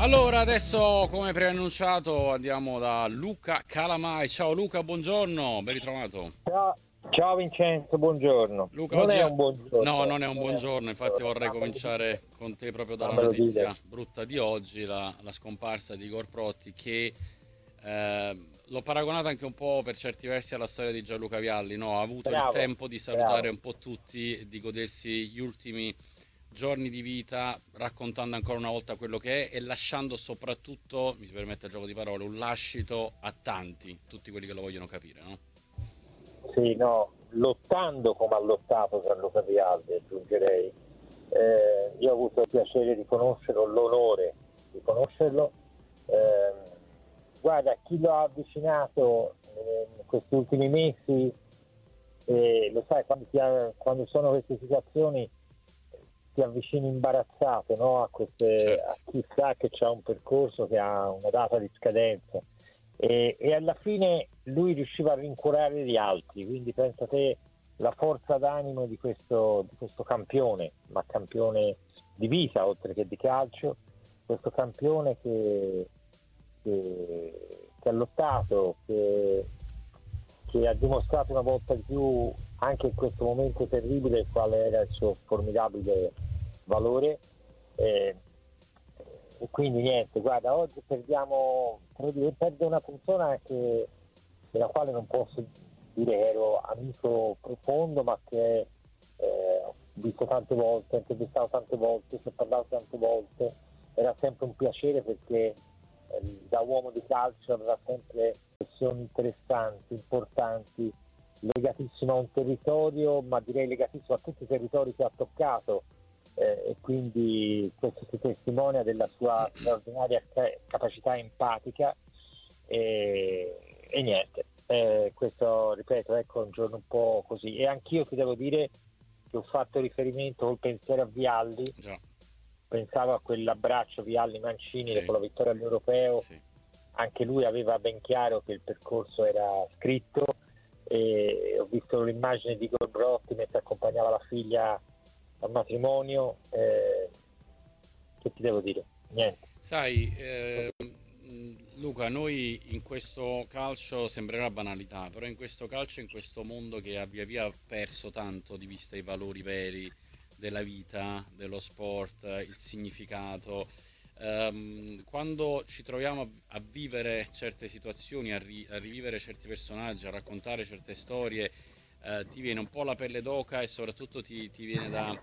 Allora, adesso come preannunciato andiamo da Luca Calamai. Ciao Luca, buongiorno, ben ritrovato. Ciao, ciao Vincenzo, buongiorno. Luca, Non oggi... è un No, buongiorno, non è un non è un buongiorno, infatti buongiorno, vorrei cominciare con te proprio dalla fammelo dire. notizia brutta di oggi, la scomparsa di Igor Protti, che l'ho paragonata anche un po' per certi versi alla storia di Gianluca Vialli, no? Ha avuto il Bravo, tempo di salutare bravo. un po' tutti e di godersi gli ultimi giorni di vita, raccontando ancora una volta quello che è e lasciando soprattutto, mi si permette il gioco di parole, un lascito a tanti, tutti quelli che lo vogliono capire, no? Sì, no, lottando come ha lottato Gianluca Vialli, aggiungerei. Io ho avuto il piacere di conoscerlo, l'onore di conoscerlo. Eh, Guarda, chi lo ha avvicinato in questi ultimi mesi, lo sai, quando sono queste situazioni ti avvicini imbarazzato, no? Certo. A chi sa che c'è un percorso che ha una data di scadenza e alla fine lui riusciva a rincuorare gli altri, quindi pensa te la forza d'animo di questo campione, ma campione di vita oltre che di calcio, questo campione che ha lottato, che ha dimostrato una volta di più anche in questo momento terribile quale era il suo formidabile valore. eh, e quindi niente, guarda, oggi perde una persona della quale non posso dire che ero amico profondo, ma che ho visto tante volte, ho intervistato tante volte, ci ho parlato tante volte, era sempre un piacere perché da uomo di calcio aveva sempre questioni interessanti, importanti, legatissimo a un territorio, ma direi legatissimo a tutti i territori che ha toccato, e quindi questo si testimonia della sua straordinaria capacità empatica e niente. Questo ripeto, ecco, è un giorno un po' così e anch'io ti devo dire che ho fatto riferimento col pensiero a Vialli, Già, pensavo a quell'abbraccio Vialli-Mancini sì, dopo la vittoria all'Europeo, sì. anche lui aveva ben chiaro che il percorso era scritto e ho visto l'immagine di Igor Brotti mentre accompagnava la figlia al matrimonio, che ti devo dire? Niente. Sai, Luca, noi in questo calcio sembrerà banalità, però in questo calcio, in questo mondo che ha via via perso tanto di vista i valori veri della vita, dello sport, il significato, quando ci troviamo a vivere certe situazioni, a rivivere certi personaggi, a raccontare certe storie, ti viene un po' la pelle d'oca e soprattutto ti viene da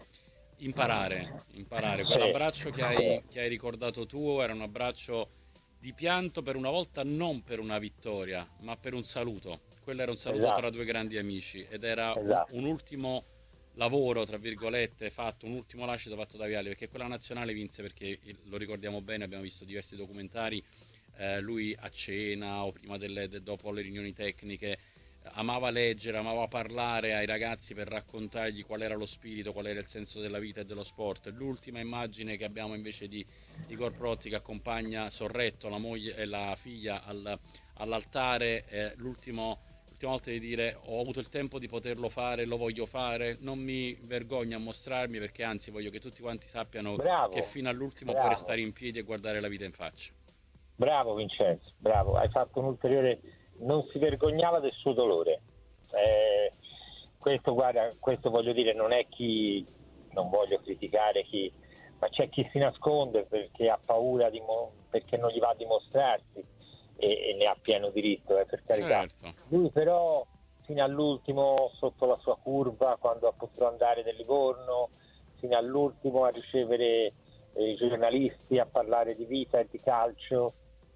imparare. Sì, Quell'abbraccio sì, che hai ricordato tu era un abbraccio di pianto per una volta, non per una vittoria, ma per un saluto. Quello era un saluto tra esatto, due grandi amici ed era esatto. un ultimo lavoro, tra virgolette, fatto, un ultimo lascito fatto da Vialli, perché quella nazionale vinse perché lo ricordiamo bene, abbiamo visto diversi documentari, lui a cena o prima dopo le riunioni tecniche amava leggere, amava parlare ai ragazzi per raccontargli qual era lo spirito, qual era il senso della vita e dello sport. L'ultima immagine che abbiamo invece di Igor Protti che accompagna Sorretto, la moglie e la figlia all'altare, l'ultima volta di dire ho avuto il tempo di poterlo fare, lo voglio fare, non mi vergogno a mostrarmi perché anzi voglio che tutti quanti sappiano che Bravo, fino all'ultimo puoi bravo, restare in piedi e guardare la vita in faccia. bravo Vincenzo, bravo. Hai fatto un ulteriore. Non si vergognava del suo dolore. Eh, Questo, guarda, questo voglio dire, non è chi, non voglio criticare chi, ma c'è chi si nasconde perché ha paura perché non gli va a dimostrarsi e ne ha pieno diritto, per carità. Certo, Lui però fino all'ultimo sotto la sua curva, quando ha potuto andare nel Livorno, fino all'ultimo a ricevere i giornalisti, a parlare di vita e di calcio,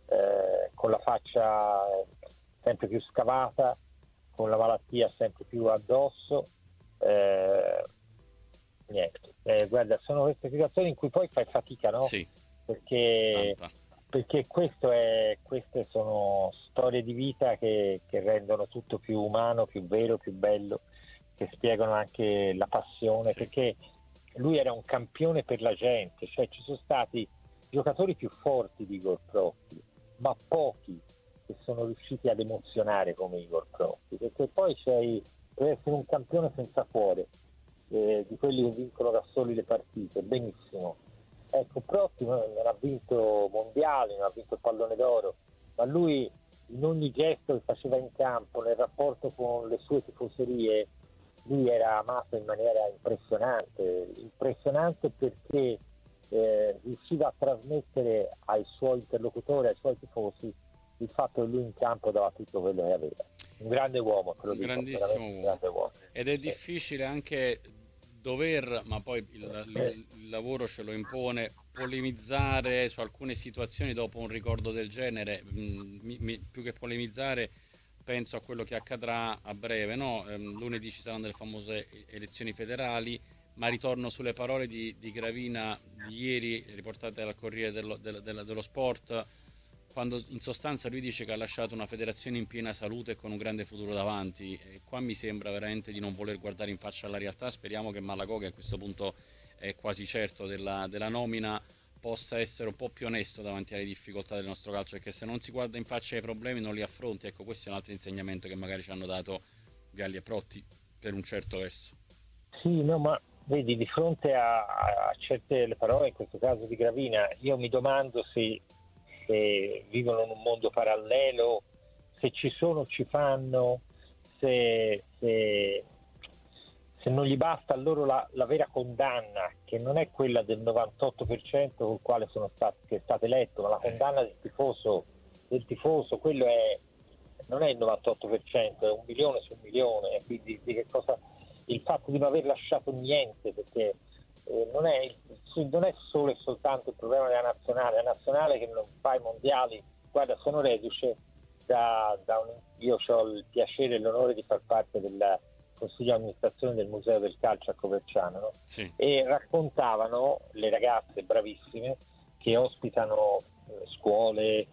con la faccia sempre più scavata, con la malattia sempre più addosso. eh, Niente. Guarda, sono queste situazioni in cui poi fai fatica, no? sì, Perché, tanta. perché queste sono storie di vita che rendono tutto più umano, più vero, più bello, che spiegano anche la passione, Sì, perché lui era un campione per la gente, cioè ci sono stati giocatori più forti di Igor Protti, ma pochi che sono riusciti ad emozionare come Igor Protti, perché poi deve essere un campione senza cuore, di quelli che vincono da soli le partite, benissimo, ecco, Protti non ha vinto mondiali, non ha vinto il pallone d'oro, ma lui in ogni gesto che faceva in campo, nel rapporto con le sue tifoserie, lui era amato in maniera impressionante perché riusciva a trasmettere ai suoi interlocutori, ai suoi tifosi, il fatto che lui in campo dava tutto quello che aveva. Un grande uomo, te lo Un dico, grandissimo veramente un uomo. grande uomo. Ed è difficile anche dover, ma poi il lavoro ce lo impone, polemizzare su alcune situazioni dopo un ricordo del genere. Più che polemizzare, penso a quello che accadrà a breve, no? Lunedì ci saranno delle famose elezioni federali, ma ritorno sulle parole di Gravina di ieri, riportate dal Corriere dello Sport, quando in sostanza lui dice che ha lasciato una federazione in piena salute e con un grande futuro davanti. E qua mi sembra veramente di non voler guardare in faccia alla realtà. Speriamo che Malagò, che a questo punto è quasi certo della nomina, possa essere un po' più onesto davanti alle difficoltà del nostro calcio, perché se non si guarda in faccia ai problemi non li affronti. Ecco, questo è un altro insegnamento che magari ci hanno dato Vialli e Protti per un certo verso. Sì, no, ma vedi, di fronte a certe le parole, in questo caso di Gravina, io mi domando se vivono in un mondo parallelo, se ci sono, ci fanno, se non gli basta a loro la vera condanna, che non è quella del 98% col quale che è stato eletto, ma la condanna del tifoso, quello non è il 98%, è 1 milione su 1 milione, quindi di che cosa, il fatto di non aver lasciato niente, perché non è solo e soltanto il problema della nazionale, la nazionale che non fa i mondiali. Guarda, sono reduce io ho il piacere e l'onore di far parte del consiglio di amministrazione del Museo del Calcio a Coverciano, no? Sì. E raccontavano le ragazze bravissime che ospitano scuole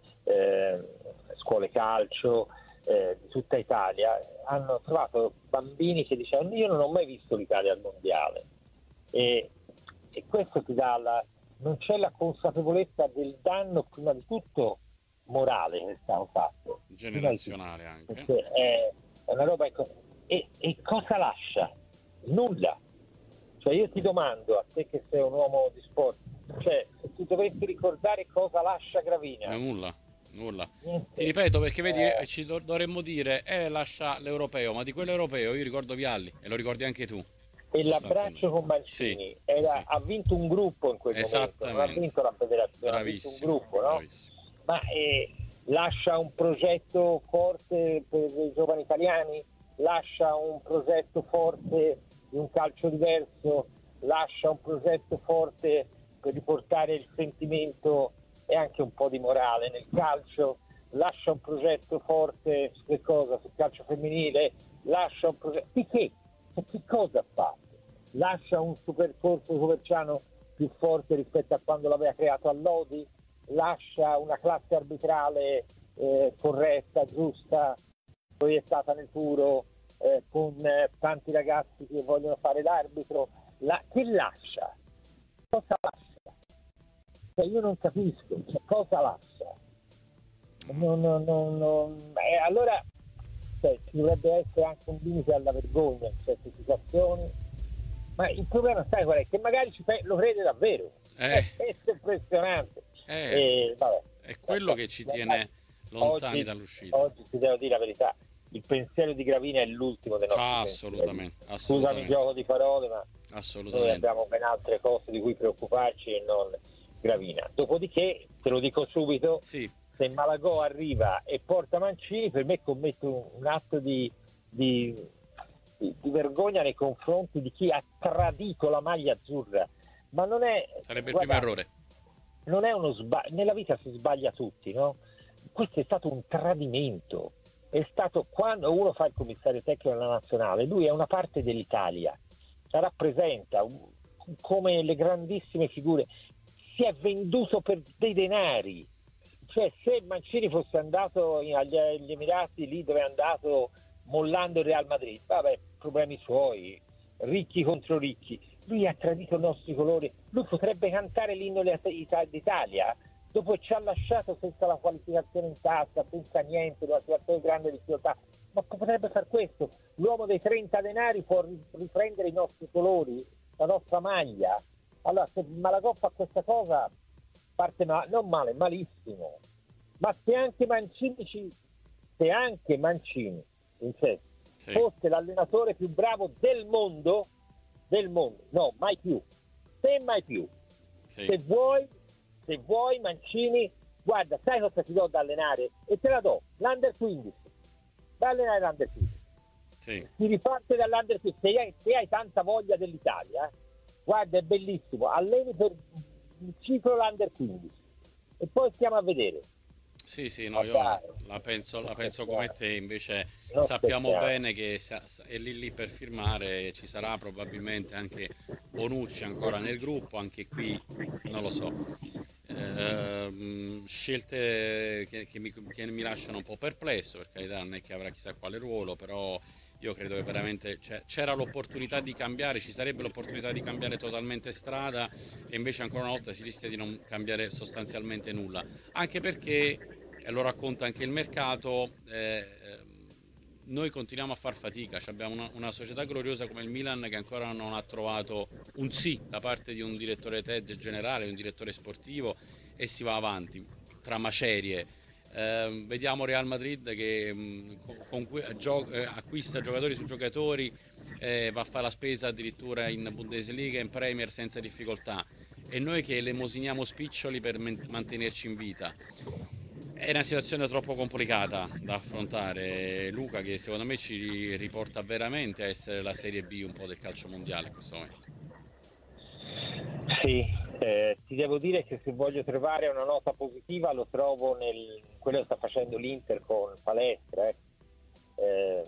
calcio di tutta Italia, hanno trovato bambini che dicevano: io non ho mai visto l'Italia al mondiale, e questo ti dà non c'è la consapevolezza del danno, prima di tutto morale, che è stato fatto, Generazionale anche. perché è una roba e cosa lascia? Nulla. Cioè, io ti domando, a te che sei un uomo di sport, cioè, se tu dovessi ricordare cosa lascia Gravina, Nulla. niente. Ti ripeto, perché vedi, ci dovremmo dire lascia l'europeo, ma di quello europeo io ricordo Vialli e lo ricordi anche tu. E l'abbraccio con Mancini, Sì. ha vinto un gruppo in quel momento, non ha vinto la federazione, ha vinto un gruppo, no? Bravissimo. Ma lascia un progetto forte per i giovani italiani, lascia un progetto forte di un calcio diverso, lascia un progetto forte per riportare il sentimento e anche un po' di morale nel calcio, lascia un progetto forte su che cosa? Sul calcio femminile, lascia un progetto di che? Che cosa ha fatto? Lascia un supercorso coverciano più forte rispetto a quando l'aveva creato a Lodi, lascia una classe arbitrale corretta, giusta, proiettata nel puro, con tanti ragazzi che vogliono fare l'arbitro. Che lascia? Cosa lascia? Cioè, io non capisco, cosa lascia? Allora ci dovrebbe essere anche un limite alla vergogna in certe situazioni, ma il problema, sai qual è? Che magari lo crede davvero. È impressionante. Vabbè. È quello che ci tiene lontani dall'uscita. Oggi ti devo dire la verità, il pensiero di Gravina è l'ultimo dei nostri assolutamente. Scusami il gioco di parole, ma noi abbiamo ben altre cose di cui preoccuparci e non Gravina. Dopodiché, te lo dico subito, sì. Se Malagò arriva e porta Mancini, per me commette un atto di vergogna nei confronti di chi ha tradito la maglia azzurra. Ma non è... Sarebbe il primo errore. Non è uno sbaglio, nella vita si sbaglia tutti, no? Questo è stato un tradimento. È stato, quando uno fa il commissario tecnico della nazionale, lui è una parte dell'Italia, la rappresenta come le grandissime figure, si è venduto per dei denari. Cioè, se Mancini fosse andato agli Emirati, lì dove è andato mollando il Real Madrid, vabbè, problemi suoi, ricchi contro ricchi. Lui ha tradito i nostri colori, lui potrebbe cantare l'inno d'Italia, dopo ci ha lasciato senza la qualificazione in tasca, senza niente, una situazione di grande difficoltà, ma potrebbe far questo. L'uomo dei 30 denari può riprendere i nostri colori, la nostra maglia, Allora, se Malagò fa questa cosa, parte non male, malissimo. Ma se anche Mancini in sé, Sì, fosse l'allenatore più bravo del mondo, no, mai più, se mai più. sì, Se vuoi Mancini, guarda, sai cosa ti do da allenare? E te la do, l'Under 15. Vai a allenare l'Under 15. sì. Si riparte dall'Under 15. Se hai tanta voglia dell'Italia, guarda, è bellissimo. Alleni per il ciclo l'Under 15. E poi stiamo a vedere. Sì, sì, no, Ma io dai, la non penso come scherziamo. te, invece Non sappiamo scherziamo. bene che è lì lì per firmare, ci sarà probabilmente anche Bonucci ancora nel gruppo, anche qui non lo so. Scelte che mi lasciano un po' perplesso, per carità non è che avrà chissà quale ruolo, però io credo che veramente c'era l'opportunità di cambiare, ci sarebbe l'opportunità di cambiare totalmente strada e invece ancora una volta si rischia di non cambiare sostanzialmente nulla, anche perché, e lo racconta anche il mercato, noi continuiamo a far fatica, abbiamo una società gloriosa come il Milan che ancora non ha trovato un sì da parte di un direttore generale, un direttore sportivo, e si va avanti tra macerie. Vediamo Real Madrid che acquista giocatori su giocatori, va a fare la spesa addirittura in Bundesliga e in Premier senza difficoltà, e noi che elemosiniamo spiccioli per mantenerci in vita. È una situazione troppo complicata da affrontare, Luca, che secondo me ci riporta veramente a essere la Serie B un po' del calcio mondiale in questo momento. Sì, ti devo dire che se voglio trovare una nota positiva lo trovo nel quello che sta facendo l'Inter con Palestra. Eh,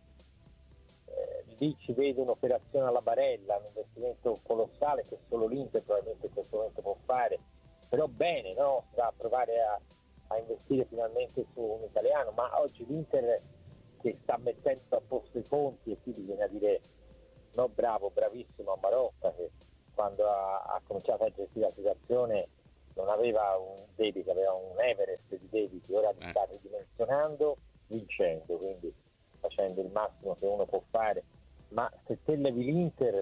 lì ci vedo un'operazione alla Barella, un investimento colossale che solo l'Inter probabilmente in questo momento può fare, però bene, no? Va a provare a investire finalmente su un italiano, ma oggi l'Inter che sta mettendo a posto i conti, e qui bisogna dire no, bravo, bravissimo a Marotta, che quando ha cominciato a gestire la situazione non aveva un debito, aveva un Everest di debiti, ora li Eh, sta ridimensionando vincendo, quindi facendo il massimo che uno può fare. Ma se te levi l'Inter,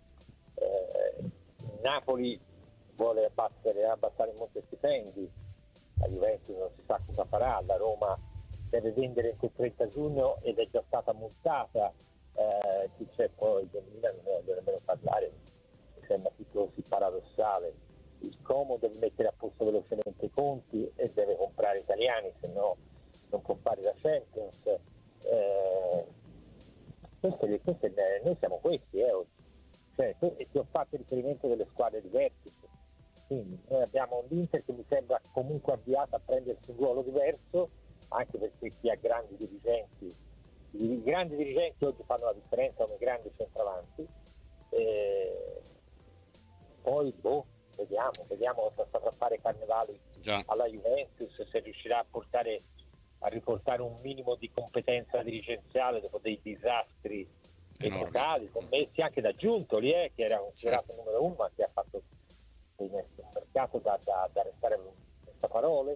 Napoli vuole abbassare molti stipendi, la Juventus non si sa cosa farà, la Roma deve vendere entro il 30 giugno ed è già stata multata, chi c'è poi del Milan non ne voglio nemmeno parlare, mi sembra tutto così paradossale. Il Como deve mettere a posto velocemente i conti e deve comprare italiani, se no non può fare la Champions. Noi siamo questi oggi. Cioè, ti ho fatto riferimento delle squadre di vertice. Quindi noi abbiamo l'Inter che mi sembra comunque avviata a prendersi un ruolo diverso, anche perché chi ha grandi dirigenti, i grandi dirigenti oggi fanno la differenza come grandi centravanti. Poi vediamo cosa saprà fare Carnevali già, alla Juventus, se riuscirà a riportare un minimo di competenza dirigenziale dopo dei disastri enormi. epocali commessi anche da Giuntoli, che era considerato Certo. numero uno, ma che ha fatto un mercato da restare senza parole,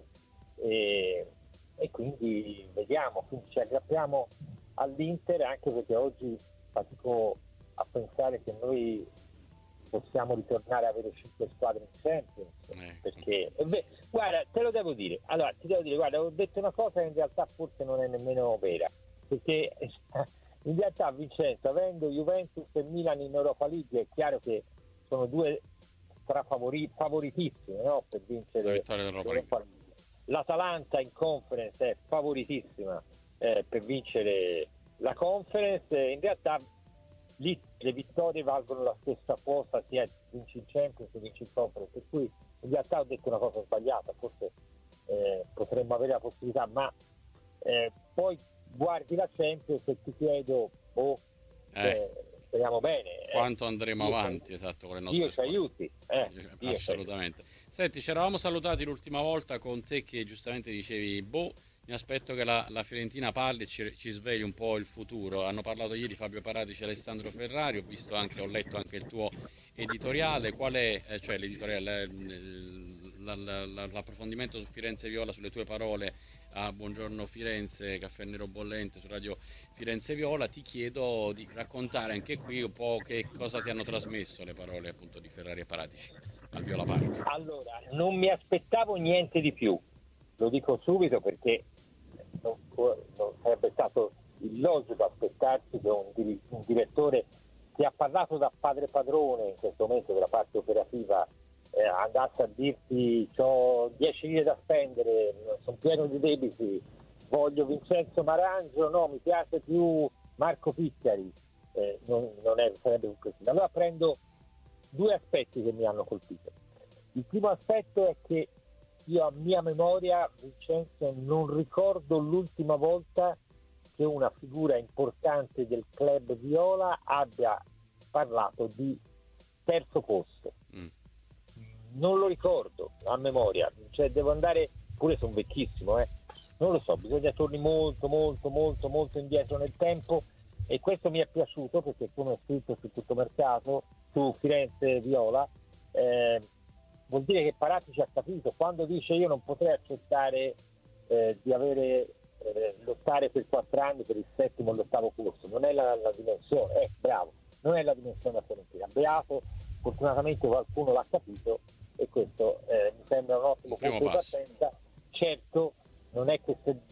e quindi vediamo, quindi ci aggrappiamo all'Inter, anche perché oggi fatico a pensare che noi possiamo ritornare a avere 5 squadre in Champions, perché guarda, te lo devo dire, allora ti devo dire, guarda, ho detto una cosa che in realtà forse non è nemmeno vera, perché in realtà Vincenzo, avendo Juventus e Milan in Europa League, è chiaro che sono due favoritissime, no? Per La vincere vittoria dell'Europa League. l'Europa League. L'Atalanta in conference è favoritissima per vincere la conference, in realtà lì le vittorie valgono la stessa cosa sia vinci in Champions che vinci in conference, per cui in realtà ho detto una cosa sbagliata, forse potremmo avere la possibilità, ma poi guardi la Champions e ti chiedo speriamo bene, Quanto andremo avanti, esatto, con le Dio nostre ci squadre. aiuti, Dio ci aiuti. Assolutamente. Senti, ci eravamo salutati l'ultima volta con te che giustamente dicevi, mi aspetto che la Fiorentina parli e ci svegli un po' il futuro. Hanno parlato ieri Fabio Paratici e Alessandro Ferrari, ho letto anche il tuo editoriale. Qual è, cioè l'editoriale, l'approfondimento su Firenze Viola, sulle tue parole a Buongiorno Firenze, Caffè Nero Bollente su Radio Firenze Viola, ti chiedo di raccontare anche qui un po' che cosa ti hanno trasmesso le parole appunto di Ferrari e Paratici al Viola Park. Allora, non mi aspettavo niente di più, lo dico subito perché non sarebbe stato illogico aspettarsi che un direttore che ha parlato da padre padrone in questo momento della parte operativa andasse a dirti ho 10 lire da spendere, sono pieno di debiti, voglio Vincenzo Marangio, no, mi piace più Marco Pizzari, sarebbe così. Allora prendo due aspetti che mi hanno colpito. Il primo aspetto è che io a mia memoria, Vincenzo, non ricordo l'ultima volta che una figura importante del club viola abbia parlato di terzo posto. Non lo ricordo a memoria, cioè devo andare, pure sono vecchissimo, non lo so, bisogna tornare molto indietro nel tempo, e questo mi è piaciuto perché, come ho scritto su Tutto Mercato, su Firenze Viola, vuol dire che Paratici ha capito quando dice io non potrei accettare di avere lottare per 4 anni per il settimo o l'ottavo corso, non è la dimensione, bravo, non è la dimensione da Fiorentina. Beato, fortunatamente qualcuno l'ha capito, e questo mi sembra un ottimo punto di partenza. Certo, non è che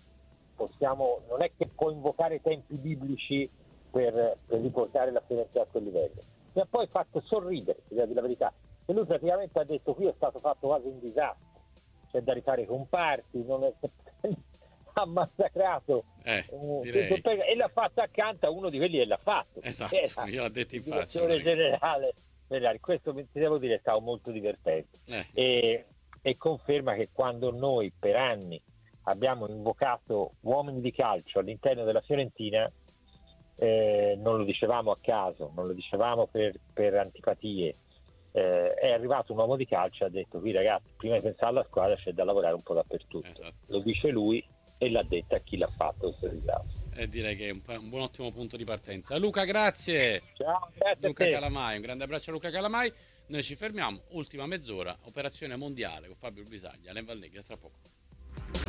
può invocare tempi biblici per riportare la Fiorentina a quel livello. Mi ha poi fatto sorridere, per dire la verità, e lui praticamente ha detto qui è stato fatto quasi un disastro, c'è da rifare i comparti, ha massacrato e l'ha fatto accanto a uno di quelli che l'ha fatto. Esatto, io l'ho detto in faccia. Il generale Ferrari, questo ti devo dire è stato molto divertente e conferma che quando noi per anni abbiamo invocato uomini di calcio all'interno della Fiorentina, non lo dicevamo a caso, non lo dicevamo per antipatie, è arrivato un uomo di calcio e ha detto qui ragazzi, prima di pensare alla squadra c'è da lavorare un po' dappertutto. Esatto. Lo dice lui e l'ha detto a chi l'ha fatto questo ringraziamento. E direi che è un buon ottimo punto di partenza. Luca, grazie. Ciao, grazie Luca Calamai, un grande abbraccio a Luca Calamai. Noi ci fermiamo, ultima mezz'ora, operazione mondiale con Fabio Bisaglia, Alain Valnegri, tra poco.